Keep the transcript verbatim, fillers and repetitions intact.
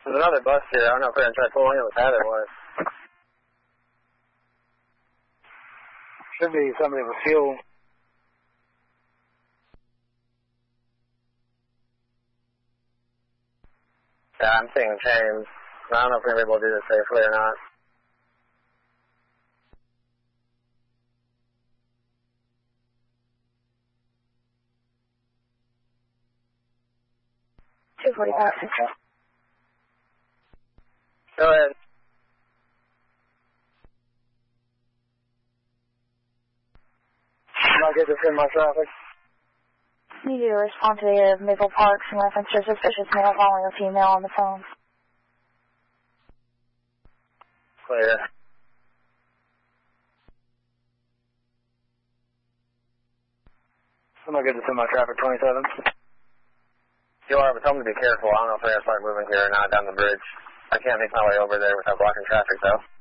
There's another bus here. I don't know if we're going to try to pull in what that it was. Should be somebody with fuel. Yeah, I'm seeing chains. I don't know if we're going to be able to do this safely or not. two forty-five, Central. Go ahead. Can I get this in my traffic? Need you to respond to the area of Maple Park in reference to suspicious male following a female on the phone. Clear. I'm going to get this in my traffic, twenty-seven. You are, but tell them to be careful. I don't know if they're going to start moving here or not down the bridge. I can't make my way over there without blocking traffic, though.